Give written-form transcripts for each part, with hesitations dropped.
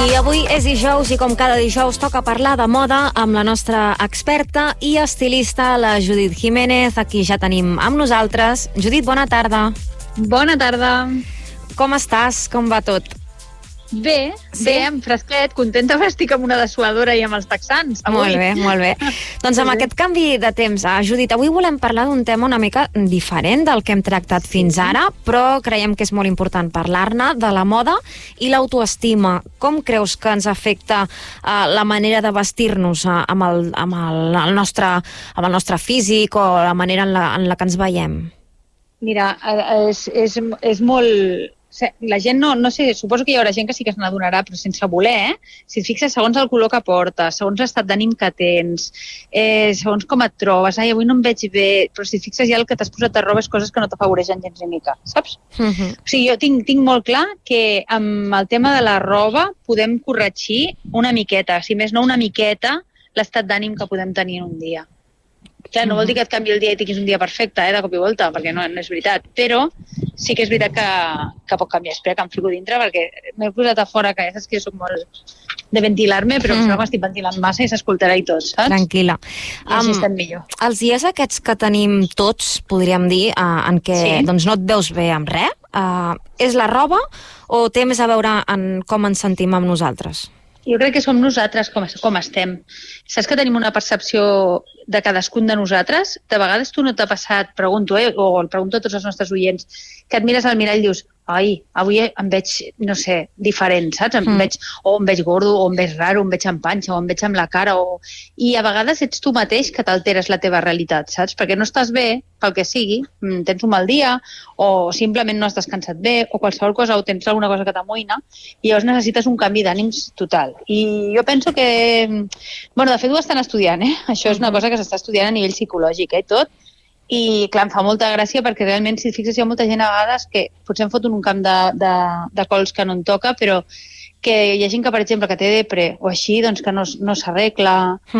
I avui és dijous i com cada dijous toca parlar de moda amb la nostra experta i estilista, la Judit Jiménez. Aquí ja tenim amb nosaltres. Judit, bona tarda. Bona tarda. Com estàs? Com va tot? Bé, amb fresquet, contenta perquè estic amb una dessuadora i amb els texans. Avui. Molt bé. Doncs amb aquest canvi de temps, Judit, avui volem parlar d'un tema una mica diferent del que hem tractat fins ara, però creiem que és molt important parlar-ne, de la moda i l'autoestima. Com creus que ens afecta la manera de vestir-nos amb el nostre físic o la manera en la que ens veiem? Mira, és molt... La gent no sé, suposo que hi haurà gent que sí que se n'adonarà, però sense voler, si et fixes, segons el color que portes, segons l'estat d'ànim que tens, segons com et trobes, avui no em veig bé, però si et fixes ja el que t'has posat de roba és coses que no t'afavoreixen gens ni mica, saps? O sigui, jo tinc molt clar que amb el tema de la roba podem corregir una miqueta, si més no una miqueta, l'estat d'ànim que podem tenir en un dia. Clar, no vol dir que et canvi el dia i tinguis un dia perfecte, de cop i volta, perquè no és veritat, però sí que és veritat que pot canviar. Espera que em fico dintre, perquè m'he posat a fora, que ja saps que jo soc molt de ventilar-me, però em sembla que m'estic ventilant massa i s'escoltarà i tot, saps? Tranquil·la. I així estem millor. Els dies aquests que tenim tots, podríem dir, en què doncs, no et veus bé amb res, és la roba o té més a veure en com ens sentim amb nosaltres? Jo crec que som nosaltres com estem. Saps que tenim una percepció de cadascun de nosaltres? De vegades tu no t'ha passat, pregunto, o el pregunto a tots els nostres oients, que et mires al mirall i dius, ai, avui em veig, no sé, diferent, saps? Em veig gordo, o em veig raro, em veig amb panxa, o em veig amb la cara, i a vegades ets tu mateix que t'alteres la teva realitat, saps? Perquè no estàs bé, pel que sigui, tens un mal dia, o simplement no has descansat bé, o qualsevol cosa, o tens alguna cosa que t'amoïna, i llavors necessites un canvi d'ànims total. I jo penso que... Bueno, de fet ho estan estudiant, Això és una cosa que s'està estudiant a nivell psicològic, tot. I, clar, em fa molta gràcia perquè realment, si et fixes, hi ha molta gent a vegades que potser em foten un camp de cols que no en toca, però que hi ha gent que, per exemple, que té depre o així, doncs que no s'arregla,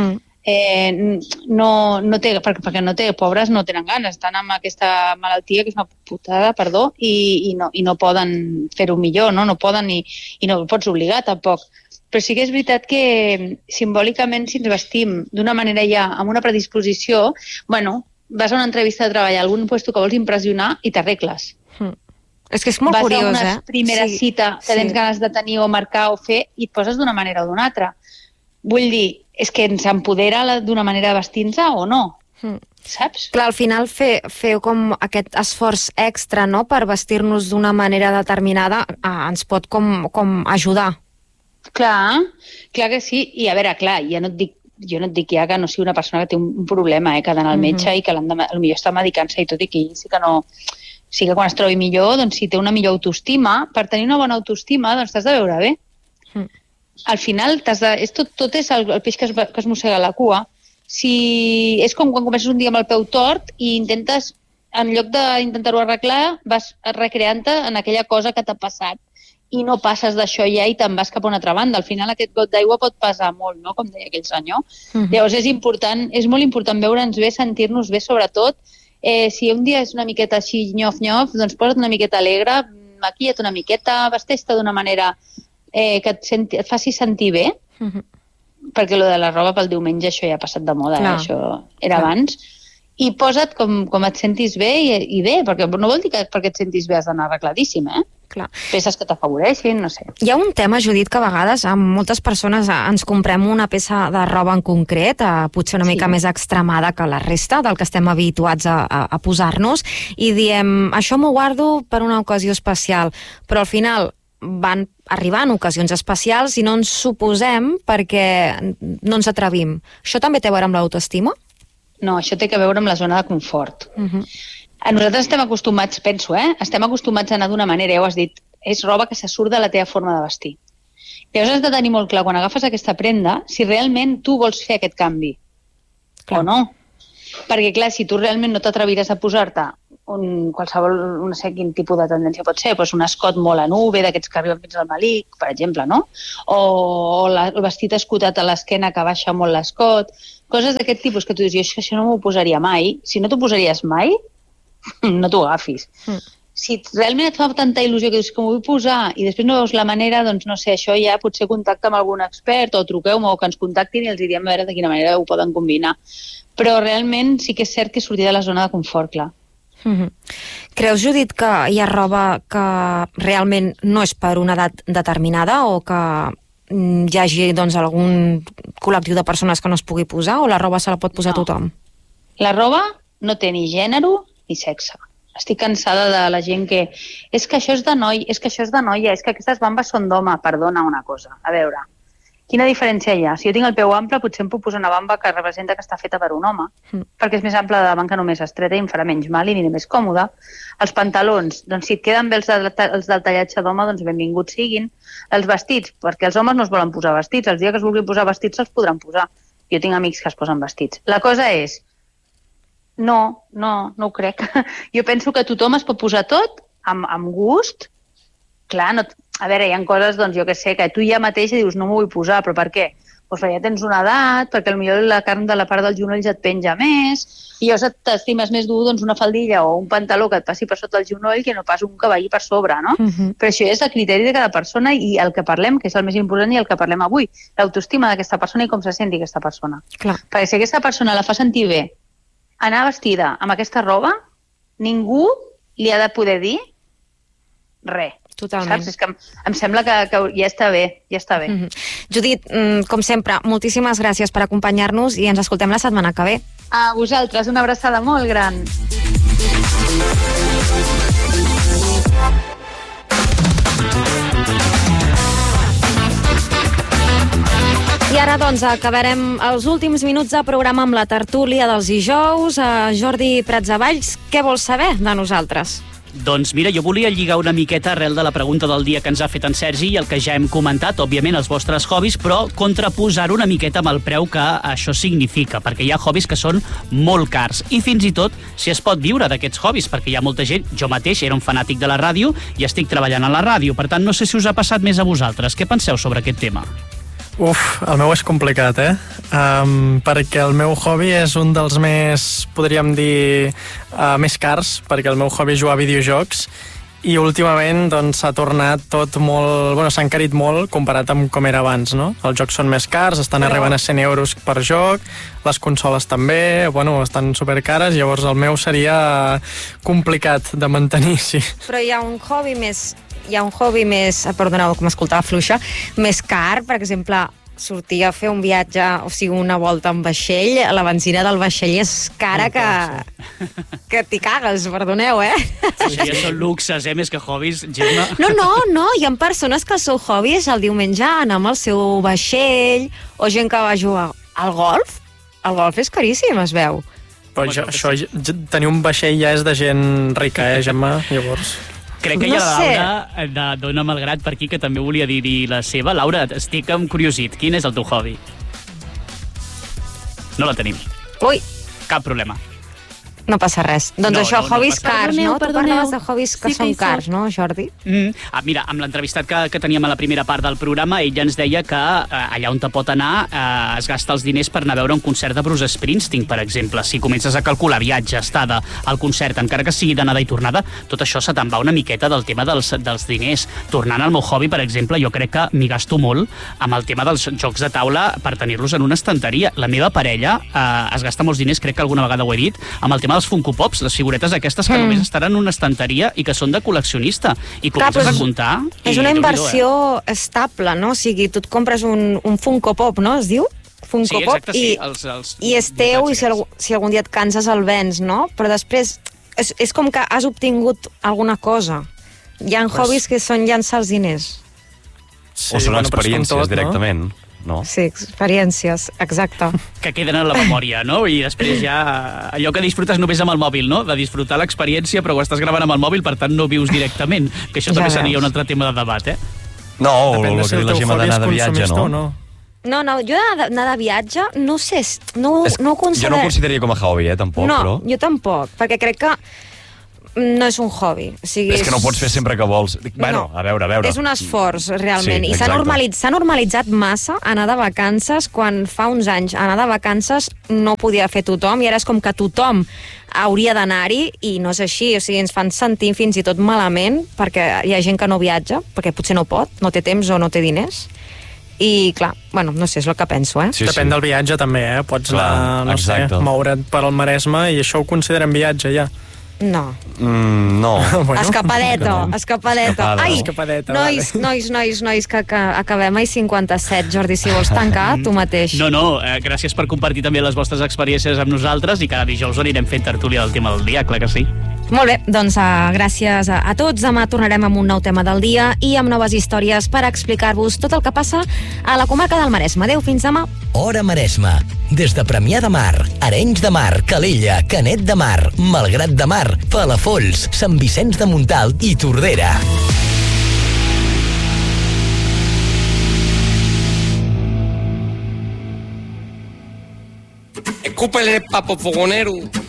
perquè no té, pobres no tenen ganes, estan amb aquesta malaltia, que és una putada, perdó, i no poden fer-ho millor, no poden i no ho pots obligar, tampoc. Però sí que és veritat que simbòlicament, si ens vestim d'una manera ja amb una predisposició, bueno, vas a una entrevista de treball a algun lloc que vols impressionar i t'arregles. És que és molt curiós, Vas a una primera cita que tens ganes de tenir o marcar o fer i et poses d'una manera o d'una altra. Vull dir, és que ens empodera d'una manera de vestir-nos o no? Saps? Clar, al final fer com aquest esforç extra, no?, per vestir-nos d'una manera determinada ens pot com ajudar. Clar que sí. I a veure, clar, jo no et dic ja que no sigui una persona que té un problema, que ha d'anar al metge i que potser està medicant-se i tot, i que sí que no... Sí que quan es trobi millor, doncs si té una millor autoestima, per tenir una bona autoestima, doncs t'has de veure bé. Al final, tot és el peix que es mossega la cua. És com quan comences un dia amb el peu tort i intentes, en lloc d'intentar-ho arreglar, vas recreant-te en aquella cosa que t'ha passat i no passes d'això ja i te'n vas cap a una altra banda. Al final aquest got d'aigua pot pesar molt, no?, com deia aquell senyor. Llavors és molt important veure'ns bé, sentir-nos bé, sobretot. Si un dia és una miqueta així nyof-nyof, doncs posa't una miqueta alegre, maquilla't una miqueta, vesteix-te d'una manera que et faci sentir bé, perquè lo de la roba pel diumenge això ja ha passat de moda, això era abans. I posa't com et sentis bé i bé, perquè no vol dir que perquè et sentis bé has d'anar arregladíssim, Clar. Peces que t'afavoreixin, no sé. Hi ha un tema, Judit, que a vegades moltes persones ens comprem una peça de roba en concret, potser una mica més extremada que la resta del que estem habituats a posar-nos, i diem, això m'ho guardo per una ocasió especial, però al final van arribant ocasions especials i no ens ho posem perquè no ens atrevim. Això també té a veure amb l'autoestima? No, això té a veure amb la zona de confort. Nosaltres estem acostumats, penso, estem acostumats a anar d'una manera, ja ho has dit, és roba que se surt de la teva forma de vestir. Llavors has de tenir molt clar, quan agafes aquesta prenda, si realment tu vols fer aquest canvi o no. Perquè, clar, si tu realment no t'atreviràs a posar-te qualsevol, no sé quin tipus de tendència pot ser, doncs un escot molt en V, d'aquests que arriben fins al malic, per exemple, no? O el vestit escotat a l'esquena que baixa molt l'escot, coses d'aquest tipus que tu dius, jo això no m'ho posaria mai. Si no t'ho posaries mai, no t'ho agafis. si realment et fa tanta il·lusió que dius que m'ho vull posar i després no veus la manera, doncs no sé, això ja potser contacta amb algun expert o truqueu-me o que ens contactin i els diem a veure de quina manera ho poden combinar. Però realment sí que és cert que sortir de la zona de confort, clar. Creus, Judit, que hi ha roba que realment no és per una edat determinada o que hi hagi doncs, algun col·lectiu de persones que no es pugui posar o la roba se la pot posar tothom? La roba no té ni gènere ni sexe. Estic cansada de la gent que és que això és de noi, és que això és de noia, és que aquestes bambes són d'home. Perdona una cosa, a veure, quina diferència hi ha? Si jo tinc el peu ample, potser em puc posar una bamba que representa que està feta per un home, perquè és més ample de davant que només estreta i em farà menys mal i aniré més còmode. Els pantalons, doncs si et queden bé els del tallatge d'home, doncs benvinguts siguin. Els vestits, perquè els homes no es volen posar vestits, els dies que es vulguin posar vestits se'ls podran posar. Jo tinc amics que es posen vestits. La cosa és, no ho crec. Jo penso que tothom es pot posar tot amb gust. Clar, a veure, hi ha coses, doncs jo que sé, que tu ja mateix dius no m'ho vull posar, però per què? Doncs perquè ja tens una edat, perquè potser la carn de la part del genoll ja et penja més, i llavors t'estimes més dur doncs, una faldilla o un pantaló que et passi per sota el genoll que no pas un que vagi per sobre, no? Però això és el criteri de cada persona i el que parlem, que és el més important i el que parlem avui, l'autoestima d'aquesta persona i com se senti aquesta persona. Clar. Perquè si aquesta persona la fa sentir bé, anar vestida amb aquesta roba, ningú li ha de poder dir res. Totalment. Saps? És que em sembla que ja està bé, ja està bé. Judit, com sempre, moltíssimes gràcies per acompanyar-nos i ens escoltem la setmana que ve. A vosaltres, una abraçada molt gran. I ara, doncs, acabarem els últims minuts de programa amb la tertúlia dels dijous. Jordi Pratsavalls, què vols saber de nosaltres? Doncs mira, jo volia lligar una miqueta arrel de la pregunta del dia que ens ha fet en Sergi i el que ja hem comentat, òbviament, els vostres hobbies, però contraposar-ho una miqueta amb el preu que això significa, perquè hi ha hobbies que són molt cars i fins i tot si es pot viure d'aquests hobbies, perquè hi ha molta gent, jo mateix era un fanàtic de la ràdio i estic treballant a la ràdio, per tant no sé si us ha passat més a vosaltres. Què penseu sobre aquest tema? El meu és complicat, perquè el meu hobby és un dels més, podríem dir, més cars, perquè el meu hobby és jugar a videojocs i últimament doncs, s'ha tornat tot molt... s'ha encarit molt comparat amb com era abans, no? Els jocs són més cars, estan arribant a 100 euros per joc, les consoles també, estan supercares, llavors el meu seria complicat de mantenir, sí. Però hi ha un hobby més, perdoneu que m'escoltava fluixa, més car, per exemple, sortir a fer un viatge, o sigui, una volta amb vaixell, la benzina del vaixell és cara que t'hi cagues, perdoneu, Sí, ja són luxes, més que hobbies, Gemma. No, hi ha persones que el seu hobby és el diumenge anar amb el seu vaixell, o gent que va jugar al golf. El golf és caríssim, es veu. Però tenir un vaixell ja és de gent rica, Gemma, llavors... Crec que hi ha la Laura de Dona Malgrat per aquí, que també volia dir la seva. Laura, estic curiosit. Quin és el teu hobby? No la tenim. Ui. Cap problema. No passa res. Doncs això, hobbies cars, no? Tu parlaves de hobbies que són cars, no, Jordi? Mira, amb l'entrevistat que teníem a la primera part del programa, ella ens deia que allà on te pot anar es gasta els diners per anar a veure un concert de Bruce Springsteen, per exemple. Si comences a calcular viatge, estada, al concert, encara que sigui d'anada i tornada, tot això se te'n va una miqueta del tema dels diners. Tornant al meu hobby, per exemple, jo crec que m'hi gasto molt amb el tema dels jocs de taula per tenir-los en una estanteria. La meva parella es gasta molts diners, crec que alguna vegada ho he dit, amb el tema dels Funko Pops, les figuretes aquestes que només estaran en una estanteria i que són de col·leccionista. I comences a comptar... És una inversió estable, no? O sigui, tu et compres un Funko Pop, no? Es diu? Funko Pop. Sí, i és teu i si algun dia et canses el vens, no? Però després és com que has obtingut alguna cosa. Hi ha hobbies que són llançar els diners. O són experiències directament. No? Sí, experiències, exacte. Que queden en la memòria, no? I després ja allò que disfrutes només amb el mòbil, no? De disfrutar l'experiència, però ho estàs gravant amb el mòbil, per tant no vius directament. Que això també seria un altre tema de debat, No, o el que diu la Gemma d'anar de viatge, no? No, jo d'anar de viatge, no sé, no ho considero... Jo no ho consideraria com a hobby, tampoc, no, però... jo tampoc, perquè crec que no és un hobby. O sigui, és que no pots fer sempre que vols. Bueno, a veure. És un esforç, realment. Sí, I s'ha normalitzat massa anar de vacances quan fa uns anys anar de vacances no podia fer tothom i ara és com que tothom hauria d'anar-hi i no és així. O sigui, ens fan sentir fins i tot malament perquè hi ha gent que no viatja, perquè potser no pot, no té temps o no té diners. I clar, bueno, no sé, és el que penso, Sí, depèn del viatge també, Pots anar, no sé, moure't per al Maresme i això ho considerem viatge ja. No. No. Bueno. Escapadeta. Ai, nois, que acabem a 57. Jordi, si vols tancar, tu mateix. No, gràcies per compartir també les vostres experiències amb nosaltres i cada dijous anirem fent tertúlia del tema del dia, clar que sí. Molt bé, doncs gràcies a tots. Demà tornarem amb un nou tema del dia i amb noves històries per explicar-vos tot el que passa a la comarca del Maresme. Adéu, fins demà. Hora Maresme. Des de Premià de Mar, Arenys de Mar, Calella, Canet de Mar, Malgrat de Mar, Palafolls, Sant Vicenç de Montalt i Tordera. Escúpele, papo fogonero.